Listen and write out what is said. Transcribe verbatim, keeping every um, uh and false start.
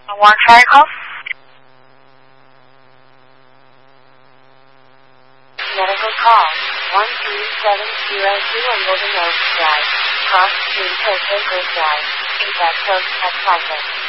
One Charikov. Medical call. one three seven zero two on Golden Oak Drive. Cross Street, Coast Drive. Feedback code at Cycle.